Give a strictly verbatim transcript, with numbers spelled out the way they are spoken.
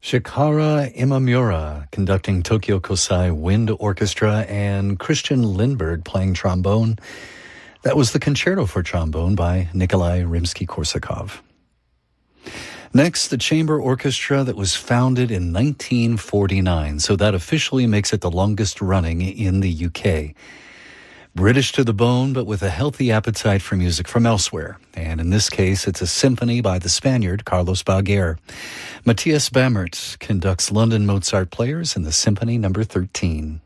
Shikara Imamura conducting Tokyo Kosai Wind Orchestra and Christian Lindberg playing trombone. That was the Concerto for Trombone by Nikolai Rimsky-Korsakov. Next, the chamber orchestra that was founded in nineteen forty-nine, so that officially makes it the longest running in the U K. British to the bone, but with a healthy appetite for music from elsewhere. And in this case, it's a symphony by the Spaniard Carlos Baguer. Matthias Bamert conducts London Mozart Players in the Symphony number thirteen.